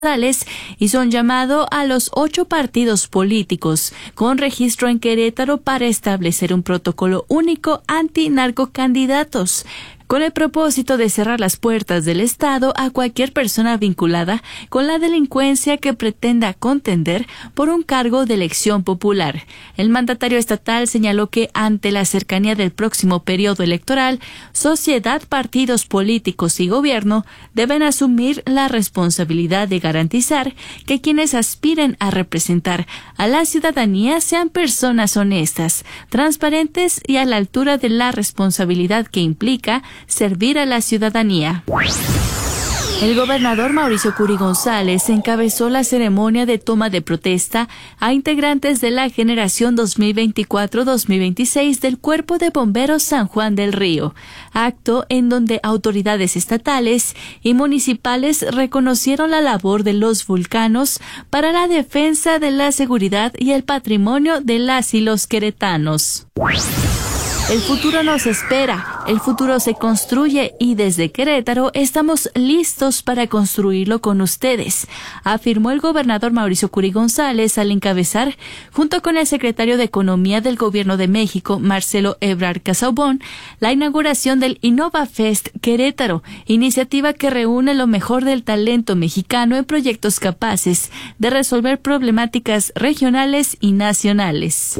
hizo un llamado a los 8 partidos políticos con registro en Querétaro para establecer un protocolo único anti-narcocandidatos, con el propósito de cerrar las puertas del Estado a cualquier persona vinculada con la delincuencia que pretenda contender por un cargo de elección popular. El mandatario estatal señaló que ante la cercanía del próximo periodo electoral, sociedad, partidos políticos y gobierno deben asumir la responsabilidad de garantizar que quienes aspiren a representar a la ciudadanía sean personas honestas, transparentes y a la altura de la responsabilidad que implica servir a la ciudadanía. El gobernador Mauricio Curi González encabezó la ceremonia de toma de protesta a integrantes de la generación 2024-2026 del Cuerpo de Bomberos San Juan del Río, acto en donde autoridades estatales y municipales reconocieron la labor de los vulcanos para la defensa de la seguridad y el patrimonio de las y los queretanos. El futuro nos espera, el futuro se construye y desde Querétaro estamos listos para construirlo con ustedes, afirmó el gobernador Mauricio Curi González al encabezar, junto con el secretario de Economía del Gobierno de México, Marcelo Ebrard Casaubon, la inauguración del Innova Fest Querétaro, iniciativa que reúne lo mejor del talento mexicano en proyectos capaces de resolver problemáticas regionales y nacionales.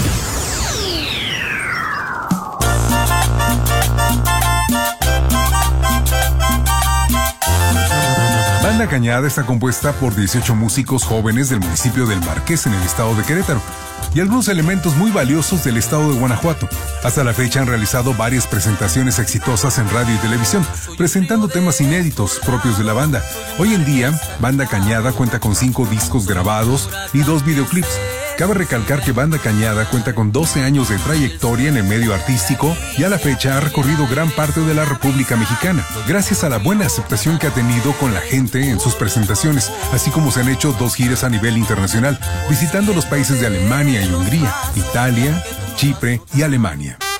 Banda Cañada está compuesta por 18 músicos jóvenes del municipio del Marqués en el estado de Querétaro y algunos elementos muy valiosos del estado de Guanajuato. Hasta la fecha han realizado varias presentaciones exitosas en radio y televisión, presentando temas inéditos propios de la banda. Hoy en día, Banda Cañada cuenta con 5 discos grabados y 2 videoclips. Cabe recalcar que Banda Cañada cuenta con 12 años de trayectoria en el medio artístico y a la fecha ha recorrido gran parte de la República Mexicana, gracias a la buena aceptación que ha tenido con la gente en sus presentaciones, así como se han hecho 2 giras a nivel internacional, visitando los países de Alemania y Hungría, Italia, Chipre y Alemania.